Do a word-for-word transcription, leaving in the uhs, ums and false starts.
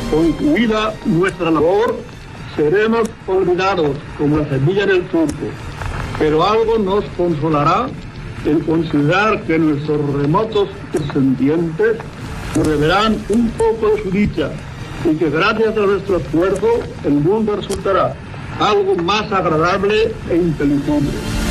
Concluida nuestra labor, seremos olvidados como la semilla en el surco, pero algo nos consolará el considerar que nuestros remotos descendientes nos deberán un poco de su dicha y que gracias a nuestro esfuerzo el mundo resultará algo más agradable e inteligente.